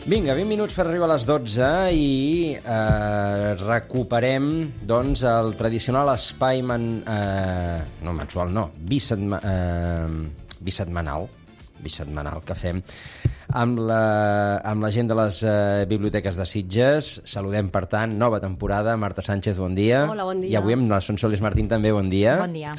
Vinga, 20 minuts per arribar a les 12 i recuperem doncs, el tradicional espai bisetmanal que fem amb la gent de les biblioteques de Sitges. Saludem, per tant, nova temporada. Marta Sánchez, bon dia. Hola, bon dia. I avui amb la Sonsoles Martín també, bon dia. Bon dia.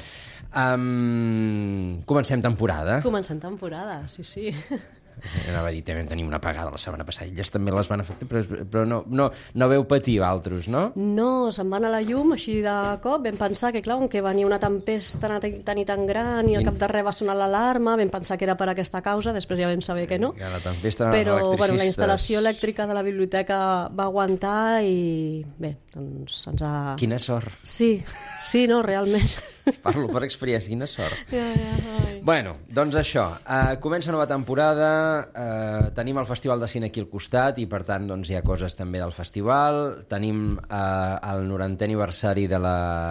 Comencem temporada. Comencem temporada, sí. Anava a dir, també tenim una apagada la setmana passada. Elles també les van afectar, però no veu patir altres, no? No, se'n van a la llum així de cop. Vam pensar que, clar, que venia una tempesta tan gran i al cap de res va sonar l'alarma, vam pensar que era per aquesta causa, després ja vam saber que no. La tempesta, però electricistes... la instal·lació elèctrica de la biblioteca va aguantar i bé, doncs ens ha... Quina sort. Sí, no, realment. Parlo per experiència, quina sort. Ai. Bueno, doncs això, comença nova temporada, tenim el Festival de Cine aquí al costat i per tant doncs, hi ha coses també del festival, tenim el 90è aniversari de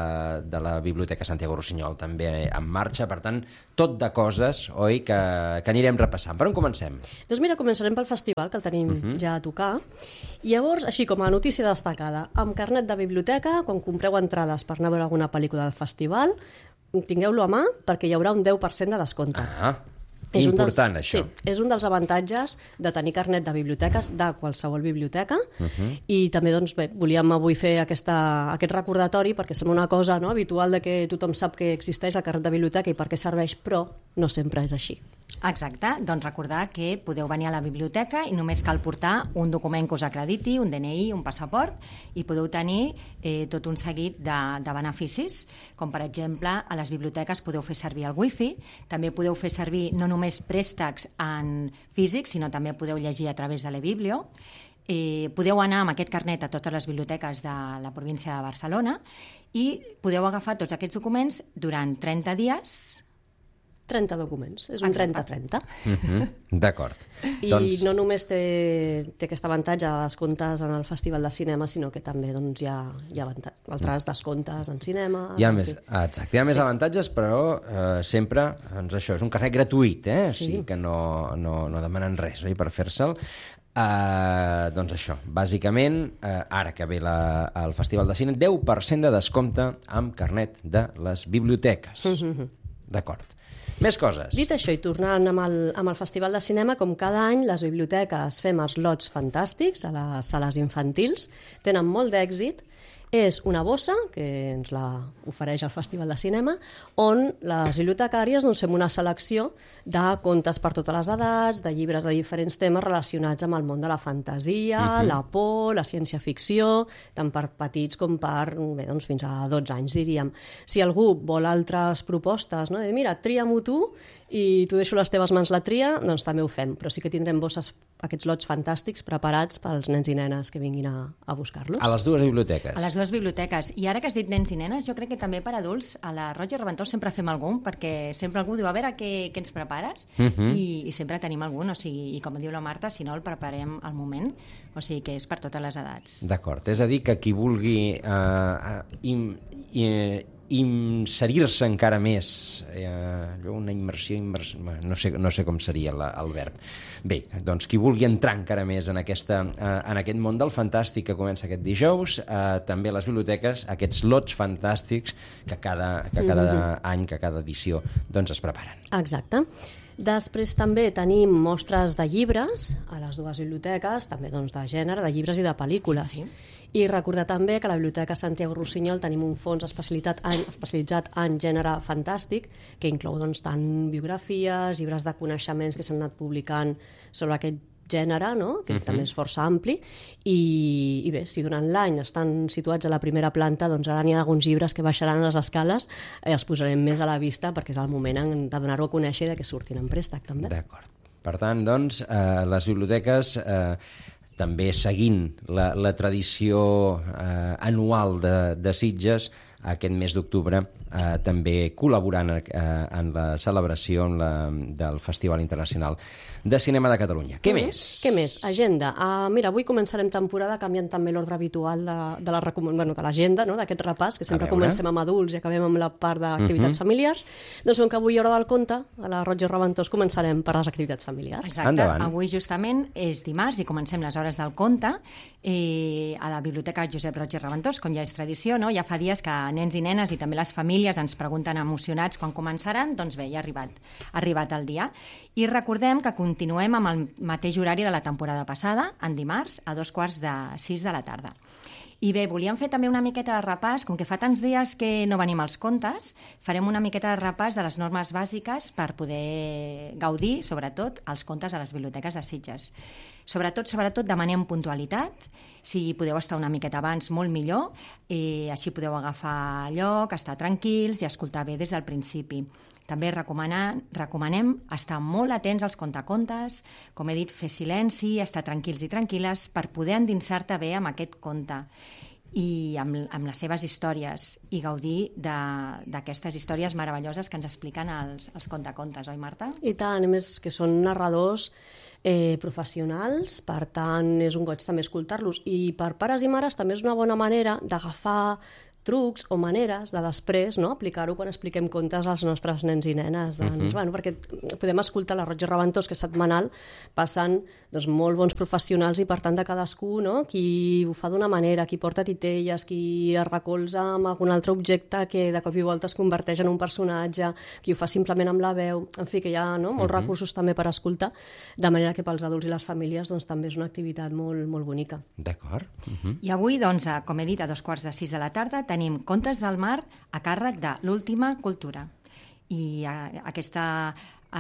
la Biblioteca Santiago Rossinyol també en marxa, per tant, tot de coses, oi, que anirem repassant. Per on comencem? Doncs mira, començarem pel festival, que el tenim ja a tocar. I llavors, així com a notícia destacada, amb carnet de biblioteca, quan compreu entrades per anar a veure alguna pel·lícula del festival, tingueu-lo a mà perquè hi haurà un 10% de descompte. És important, això. Sí, és un dels avantatges de tenir carnet de biblioteques de qualsevol biblioteca i també doncs, bé, volíem avui fer aquest recordatori perquè sembla una cosa habitual de que tothom sap que existeix el carnet de biblioteca i per què serveix, però no sempre és així. Exacte, doncs recordar que podeu venir a la biblioteca i només cal portar un document que us acrediti, un DNI, un passaport, i podeu tenir tot un seguit de beneficis, com per exemple a les biblioteques podeu fer servir el wifi, també podeu fer servir no només préstecs en físic, sinó també podeu llegir a través de l'eBiblio. Podeu anar amb aquest carnet a totes les biblioteques de la província de Barcelona i podeu agafar tots aquests documents durant 30 dies. 30 documents, és un 30-30. D'acord. I no només té aquest avantatge de descomptes en el Festival de Cinema, sinó que també doncs, hi ha altres descomptes en cinema. Hi ha més avantatges, però sempre doncs això, és un carnet gratuït, o sigui que no demanen res per fer-se'l. Doncs això, bàsicament, ara que ve el Festival de Cine, 10% de descompte amb carnet de les biblioteques. D'acord. Més coses. Dit això, i tornant amb el Festival de Cinema, com cada any, les biblioteques fem els lots fantàstics a les sales infantils, tenen molt d'èxit. És una bossa, que ens la ofereix el Festival de Cinema, on les bibliotecàries fem una selecció de contes per totes les edats, de llibres de diferents temes relacionats amb el món de la fantasia, la por, la ciència-ficció, tant per petits com per fins a 12 anys, diríem. Si algú vol altres propostes, mira, tria-m'ho tu i t'ho deixo a les teves mans la tria, doncs també ho fem. Però sí que tindrem bosses, aquests lots fantàstics preparats pels nens i nenes que vinguin a buscar-los. A les dues biblioteques. A les dues biblioteques. I ara que has dit nens i nenes, jo crec que també per adults a la Roig i Reventós sempre fem algun, perquè sempre algú diu, a veure què ens prepares, i sempre tenim algun, o sigui, i com diu la Marta, si no el preparem al moment, o sigui que és per totes les edats. D'acord, és a dir, que qui vulgui inserir-se encara més, una immersió, no sé com seria el verb. Bé, doncs qui vulgui entrar encara més en aquest món del fantàstic que comença aquest dijous, també a les biblioteques, aquests lots fantàstics que cada any, que cada edició doncs es preparen. Exacte. Després també tenim mostres de llibres a les dues biblioteques, també de gènere, de llibres i de pel·lícules. Sí. I recordar també que a la Biblioteca Santiago Rossinyol tenim un fons especialitzat en gènere fantàstic, que inclou tant biografies, llibres de coneixements que s'han anat publicant sobre aquest gènere, que també és força ampli, i bé, si durant l'any estan situats a la primera planta, doncs ara n'hi ha alguns llibres que baixaran a les escales i els posarem més a la vista perquè és el moment de donar-ho a conèixer i de que surtin en préstec també. D'acord. Per tant, doncs, les biblioteques també seguint la tradició anual de Sitges, aquest mes d'octubre també col·laborant en la celebració del Festival Internacional de Cinema de Catalunya. Què més? Què més? Agenda. Mira, avui començarem temporada canviant també l'ordre habitual de l'agenda, no? D'aquest repàs, que sempre comencem amb adults i acabem amb la part d'activitats familiars. Doncs com que avui, hora del conte, a la Roig i Reventós començarem per les activitats familiars. Exacte. Endavant. Avui justament és dimarts i comencem les hores del conte a la Biblioteca Josep Roig i Reventós, com ja és tradició, no? Ja fa dies que nens i nenes i també les famílies ens pregunten emocionats quan començaran, doncs bé, ja ha arribat el dia. I recordem que continuem amb el mateix horari de la temporada passada, en dimarts, a 5:45 de la tarda. I bé, volíem fer també una miqueta de repàs, com que fa tants dies que no venim als contes, farem una miqueta de repàs de les normes bàsiques per poder gaudir, sobretot, els contes a les biblioteques de Sitges. Sobretot, demanem puntualitat. Si podeu estar una miqueta abans, molt millor. Així podeu agafar lloc, estar tranquils i escoltar bé des del principi. També recomanem estar molt atents als contacontes, com he dit, fer silenci, estar tranquils i tranquil·les per poder endinsar-te bé amb aquest conte i amb les seves històries i gaudir d'aquestes històries meravelloses que ens expliquen els contacontes, oi, Marta? I tant, a més que són narradors professionals, per tant és un goig també escoltar-los, i per pares i mares també és una bona manera d'agafar trucs o maneres de després, no?, aplicar-ho quan expliquem contes als nostres nens i nenes. Doncs, perquè podem escoltar la Roig i Reventós, que és setmanal, passen molt bons professionals i per tant de cadascú, no?, qui ho fa d'una manera, qui porta titelles, qui es recolza amb algun altre objecte que de cop i volta es converteix en un personatge, qui ho fa simplement amb la veu, en fi, que hi ha molts recursos també per escoltar, de manera que pels adults i les famílies també és una activitat molt, molt bonica. D'acord. I avui, doncs, com he dit, a 5:45 de la tarda, tenim Contes del Mar a càrrec de l'Última Cultura. I aquesta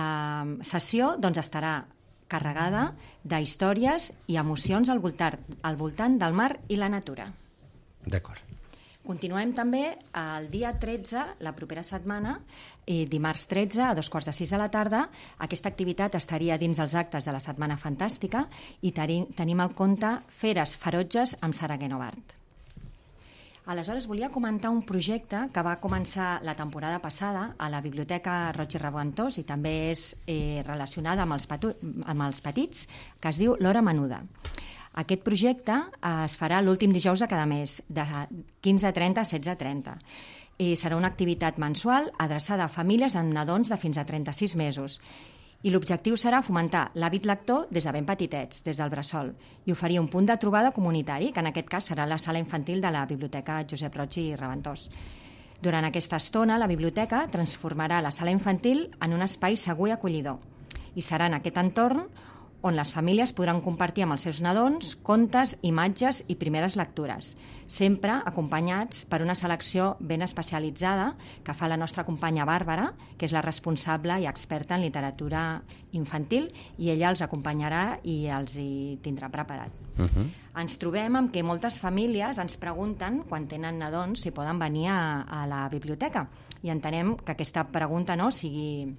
sessió estarà carregada d'històries i emocions al voltant del mar i la natura. D'acord. Continuem també el dia 13, la propera setmana, dimarts 13, a 5:45 de la tarda. Aquesta activitat estaria dins dels actes de la Setmana Fantàstica i tenim el conte Feres ferotges amb Saraguer Novart. Aleshores, volia comentar un projecte que va començar la temporada passada a la Biblioteca Roig i Reventós i també és relacionada amb els petits, que es diu L'Hora Menuda. Aquest projecte es farà l'últim dijous de cada mes, de 15:30 a 16:30. Serà una activitat mensual adreçada a famílies amb nadons de fins a 36 mesos. I l'objectiu serà fomentar l'hàbit lector des de ben petitets, des del bressol, i oferir un punt de trobada comunitari, que en aquest cas serà la sala infantil de la Biblioteca Josep Roig i Reventós. Durant aquesta estona, la biblioteca transformarà la sala infantil en un espai segur i acollidor. I serà en aquest entorn on les famílies podran compartir amb els seus nadons contes, imatges i primeres lectures, sempre acompanyats per una selecció ben especialitzada que fa la nostra companya Bàrbara, que és la responsable i experta en literatura infantil, i ella els acompanyarà i els hi tindrà preparat. Ens trobem amb que moltes famílies ens pregunten, quan tenen nadons, si poden venir a la biblioteca, i entenem que aquesta pregunta sigui...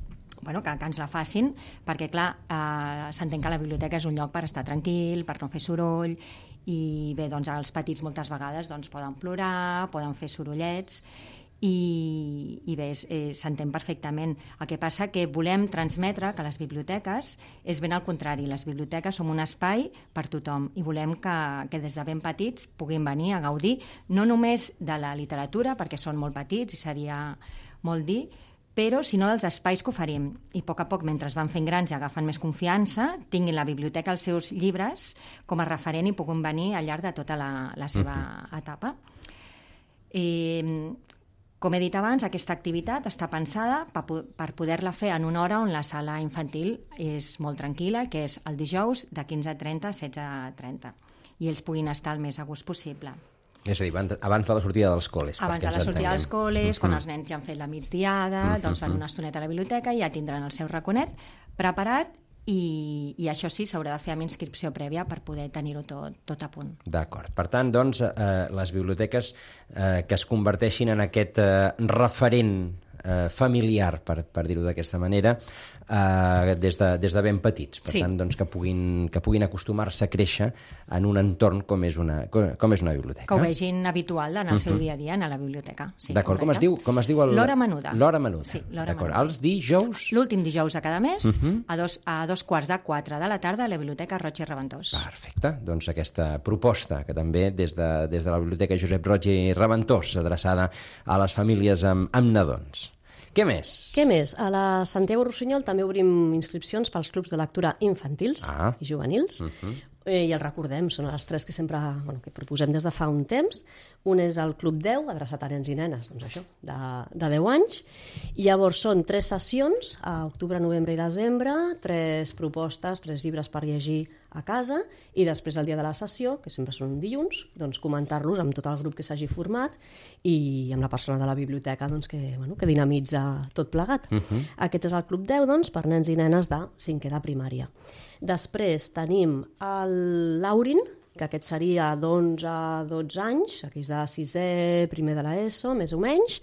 que ens la facin, perquè, clar, s'entén que la biblioteca és un lloc per estar tranquil, per no fer soroll, i bé, doncs els petits moltes vegades poden plorar, poden fer sorollets, i bé, s'entén perfectament. El que passa que volem transmetre que les biblioteques és ben al contrari, les biblioteques som un espai per tothom i volem que des de ben petits puguin venir a gaudir no només de la literatura, perquè són molt petits i seria molt dir, però sinó dels espais que oferim. I a poc, mentre es van fent grans i agafen més confiança, tinguin la biblioteca els seus llibres com a referent i puguin venir al llarg de tota la seva etapa. Com he dit abans, aquesta activitat està pensada per poder-la fer en una hora on la sala infantil és molt tranquil·la, que és el dijous de 15:30 a 16:30, i ells puguin estar el més a gust possible. És a dir, abans de la sortida dels col·les. Abans de la sortida dels col·les, quan els nens ja han fet la migdiada, doncs van una estoneta a la biblioteca i ja tindran el seu raconet preparat, i això sí, s'haurà de fer amb inscripció prèvia per poder tenir-ho tot a punt. D'acord. Per tant, doncs, les biblioteques que es converteixin en aquest referent familiar, per dir-ho d'aquesta manera, des de ben petits. Per tant, doncs, que puguin acostumar-se a créixer en un entorn com és una biblioteca. Que ho vegin habitual en el seu dia a dia, a la biblioteca. Sí, d'acord, com es diu l'hora menuda. L'hora menuda. Sí, l'hora d'acord. menuda. Els dijous? L'últim dijous de cada mes, a 2:15 de la tarda, a la Biblioteca Roig i Reventós. Perfecte. Doncs aquesta proposta, que també des de la Biblioteca Josep Roig i Reventós, adreçada a les famílies amb nadons. Què més? Què més? A la Santiago Rossinyol també obrim inscripcions pels clubs de lectura infantils i juvenils. I els recordem, són els tres que sempre que proposem des de fa un temps. Un és el Club 10, adreçat a nens i nenes, doncs això, de 10 anys. Llavors són 3 sessions, a octubre, novembre i desembre, 3 propostes, 3 llibres per llegir a casa, i després el dia de la sessió, que sempre són dilluns, doncs comentar-los amb tot el grup que s'hagi format i amb la persona de la biblioteca doncs, que dinamitza tot plegat. Aquest és el Club 10, doncs, per nens i nenes de 5è de primària. Després tenim l'Aurin, que aquest seria d'11 a 12 anys, aquells de 6è, primer de l'ESO, més o menys,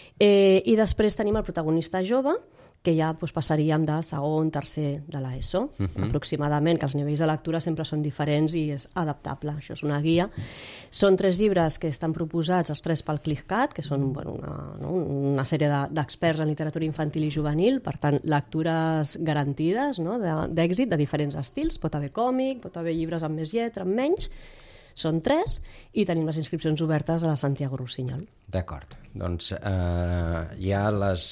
i després tenim el protagonista jove, que ja passaríem de segon, tercer de l'ESO, aproximadament, que els nivells de lectura sempre són diferents i és adaptable. Això és una guia. Són 3 llibres que estan proposats, els 3 pel CLICCAT, que són una sèrie d'experts en literatura infantil i juvenil, per tant, lectures garantides, d'èxit, de diferents estils. Pot haver còmic, pot haver llibres amb més lletra, amb menys. Són 3 i tenim les inscripcions obertes a la Santiago Rossinyol. D'acord. Doncs hi ha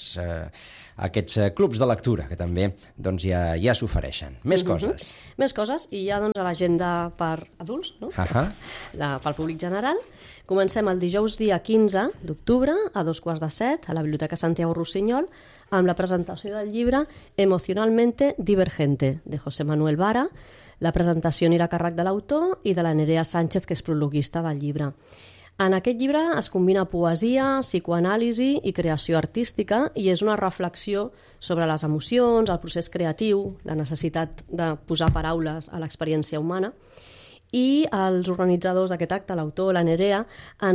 aquests clubs de lectura que també doncs, ja s'ofereixen. Més coses. Més coses, i ja doncs, a l'agenda per adults, pel públic general. Comencem el dijous dia 15 d'octubre a 6:15 a la Biblioteca Santiago Rossinyol amb la presentació del llibre Emocionalmente Divergente, de José Manuel Vara. La presentació anirà a càrrec de l'autor i de la Nerea Sánchez, que és prologuista del llibre. En aquest llibre es combina poesia, psicoanàlisi i creació artística, i és una reflexió sobre les emocions, el procés creatiu, la necessitat de posar paraules a l'experiència humana. I els organitzadors d'aquest acte, l'autor, la Nerea,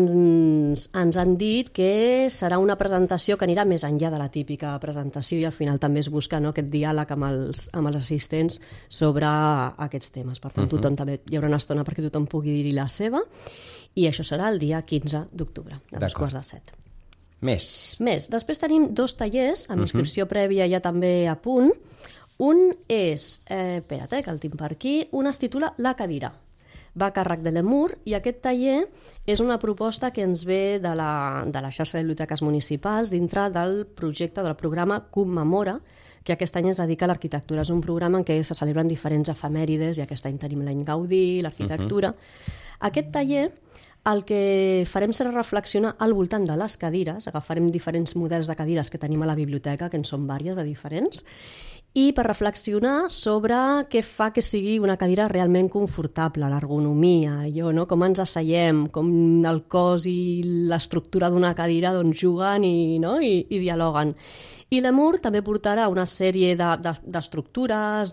ens han dit que serà una presentació que anirà més enllà de la típica presentació, i al final també es busca aquest diàleg amb els assistents sobre aquests temes. Per tant, tothom també hi haurà una estona perquè tothom pugui dir-hi la seva, i això serà el dia 15 d'octubre, a 6:15. Més. Després tenim 2 tallers amb inscripció prèvia ja també a punt. Un és, espera't, que el tinc per aquí, un es titula La cadira. Va a càrrec de l'EMUR, i aquest taller és una proposta que ens ve de la xarxa de biblioteques municipals dintre del projecte del programa Commemora, que aquest any es dedica a l'arquitectura. És un programa en què se celebren diferents efemèrides, i aquest any tenim l'any Gaudí, l'arquitectura. Aquest taller el que farem serà reflexionar al voltant de les cadires. Agafarem diferents models de cadires que tenim a la biblioteca, que en són diverses de diferents, i per reflexionar sobre què fa que sigui una cadira realment confortable, l'ergonomia, com ens asseiem, com el cos i l'estructura d'una cadira juguen i dialoguen. I l'EMUR també portarà una sèrie d'estructures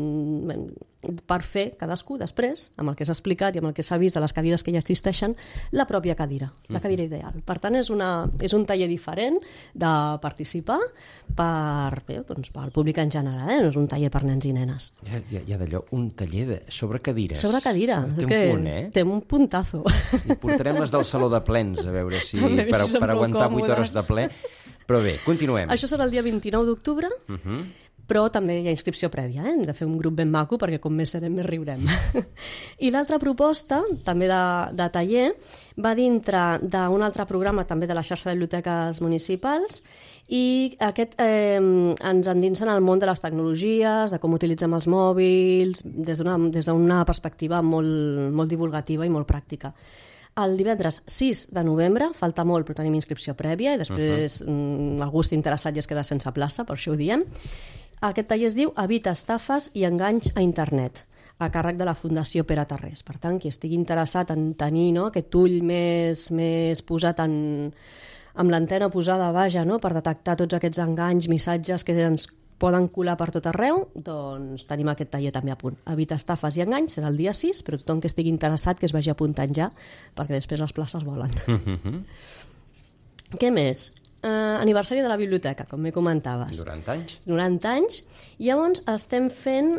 per fer cadascú després, amb el que s'ha explicat i amb el que s'ha vist de les cadires que ja existeixen, la pròpia cadira, la cadira ideal. Per tant, és un taller diferent de participar pel públic en general, no és un taller per nens i nenes. Hi ha d'allò, un taller sobre cadires. Sobre cadira, és que té un puntazo. I portarem les del saló de plens, a veure si per aguantar 8 hores de ple. Però bé, continuem. Això serà el dia 29 d'octubre, però també hi ha inscripció prèvia. Hem de fer un grup ben maco, perquè com més serem, més riurem. I l'altra proposta, també de taller, va dintre d'un altre programa també de la xarxa de biblioteques municipals, i aquest ens endinsa en el món de les tecnologies, de com utilitzem els mòbils, des d'una perspectiva molt divulgativa i molt pràctica. El divendres 6 de novembre, falta molt, però tenim inscripció prèvia, i després algú està interessat i es queda sense plaça, per això ho diem. Aquest taller es diu Evita estafes i enganys a internet, a càrrec de la Fundació Pere Tarrés. Per tant, qui estigui interessat en tenir aquest ull més posat amb l'antena posada per detectar tots aquests enganys, missatges que ens poden colar per tot arreu, doncs tenim aquest taller també a punt. Evita estafes i enganys, serà el dia 6, però tothom que estigui interessat que es vagi apuntant ja, perquè després les places volen. Què més? aniversari de la biblioteca, com m'he comentaves. 90 anys. 90 anys. I llavors estem fent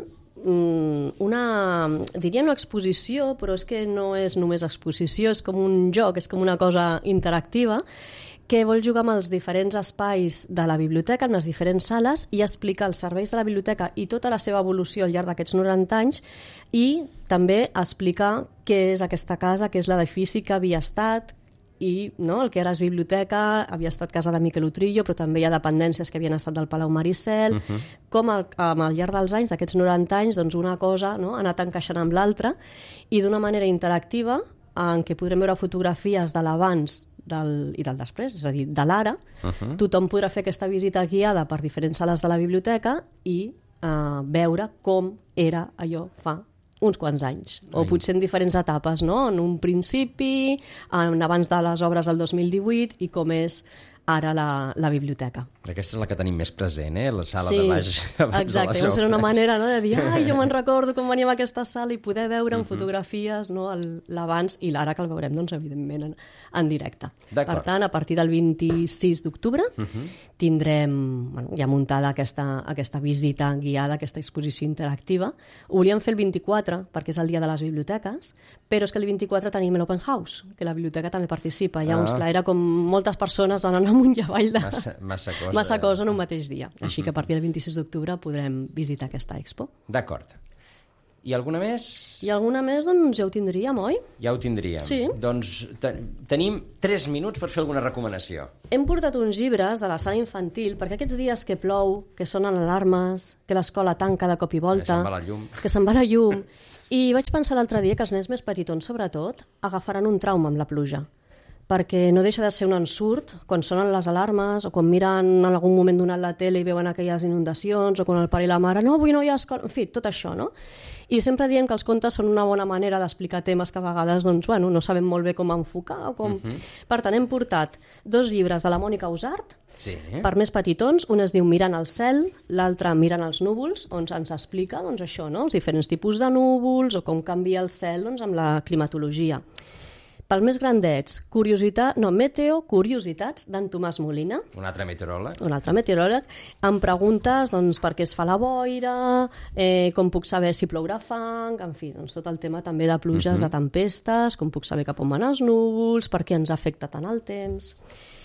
diria una exposició, però és que no és només exposició, és com un joc, és com una cosa interactiva, que vol jugar amb els diferents espais de la biblioteca, amb les diferents sales, i explicar els serveis de la biblioteca i tota la seva evolució al llarg d'aquests 90 anys, i també explicar què és aquesta casa, què és l'edifici que havia estat, i no, el que ara és biblioteca havia estat casa de Miquel Utrillo, però també hi ha dependències que havien estat del Palau Maricel, com al llarg dels anys, d'aquests 90 anys, doncs una cosa ha anat encaixant amb l'altra, i d'una manera interactiva, en què podrem veure fotografies de l'abans i del després, és a dir, de l'ara. Tothom podrà fer aquesta visita guiada per diferents sales de la biblioteca i veure com era allò fa uns quants anys, o potser en diferents etapes, no? En un principi, abans de les obres del 2018, i com és ara la biblioteca. Aquesta és la que tenim més present, la sala de baix abans exacte, de les obres. Era una manera de dir, jo me'n recordo com veníem a aquesta sala, i poder veure en fotografies l'abans i l'ara, que el veurem, doncs, evidentment, en directe. Per tant, a partir del 26 d'octubre tindrem ja muntada aquesta visita guiada, aquesta exposició interactiva. Ho volíem fer el 24, perquè és el dia de les biblioteques, però és que el 24 tenim l'Open House, que la biblioteca també participa. Llavors, clar, era com moltes persones anant amunt i avall de... Massa cosa en un mateix dia. Així que a partir del 26 d'octubre podrem visitar aquesta expo. D'acord. I alguna més? I alguna més, doncs ja ho tindríem, oi? Ja ho tindríem. Sí. Doncs tenim 3 minuts per fer alguna recomanació. Hem portat uns llibres de la sala infantil, perquè aquests dies que plou, que sonen alarmes, que l'escola tanca de cop i volta... Que se'n va la llum. I vaig pensar l'altre dia que els nens més petitons, sobretot, agafaran un trauma amb la pluja, perquè no deixa de ser un ensurt quan sonen les alarmes, o quan miren en algun moment donat la tele i veuen aquelles inundacions, o quan el pare i la mare, no, avui no hi ha escola... En fi, tot això, no? I sempre diem que els contes són una bona manera d'explicar temes que a vegades doncs, no sabem molt bé com enfocar. O com... Per tant, hem portat 2 llibres de la Mònica Usart, per més petitons. Un es diu Mirant al cel, l'altre Mirant els núvols, on ens explica doncs, això, no? Els diferents tipus de núvols, o com canvia el cel doncs, amb la climatologia. Pels més grandets, Meteo Curiositats, d'en Tomàs Molina. Un altre meteoròleg. Un altre meteoròleg, amb preguntes doncs, per què es fa la boira, com puc saber si plourà fang, en fi, doncs, tot el tema també de pluges, de tempestes, com puc saber cap on van els núvols, per què ens afecta tant el temps...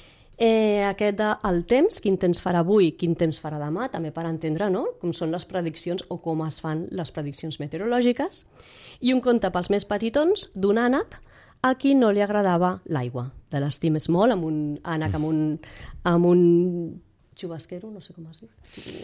Aquest el temps, quin temps farà avui, quin temps farà demà, també per entendre com són les prediccions o com es fan les prediccions meteorològiques. I un conte pels més petitons d'un ànec a qui no li agradava l'aigua. De l'estimes molt, amb un ànec amb un xubasquero, no sé com es diu.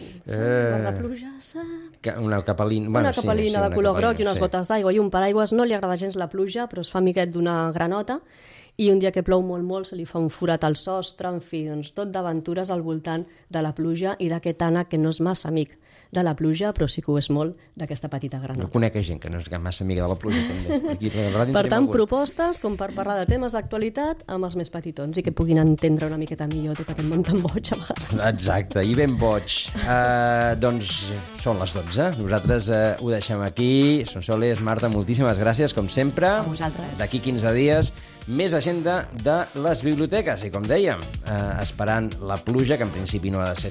La pluja... Una capelina de color groc i unes gotes d'aigua i un paraigües. No li agrada gens la pluja, però es fa miquet d'una granota, i un dia que plou molt se li fa un forat al sostre, en fi, doncs tot d'aventures al voltant de la pluja i d'aquest ànec que no és massa amic de la pluja, però sí que ho és molt d'aquesta petita granota. No conec gent que no és massa amiga de la pluja, també. Per tant, propostes com per parlar de temes d'actualitat amb els més petitons i que puguin entendre una miqueta millor tot aquest món tan boig a vegades. Exacte, i ben boig. Doncs són les 12. Nosaltres ho deixem aquí. Sonsoles, Marta, moltíssimes gràcies, com sempre. A vosaltres. D'aquí 15 dies, més agenda de les biblioteques. I com dèiem, esperant la pluja, que en principi no ha de ser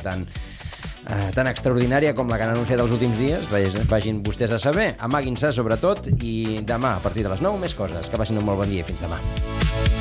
tan extraordinària com la que han anunciat els últims dies, vagin vostès a saber, amaguin-se sobretot, i demà a partir de les 9 més coses. Que passin un molt bon dia i fins demà.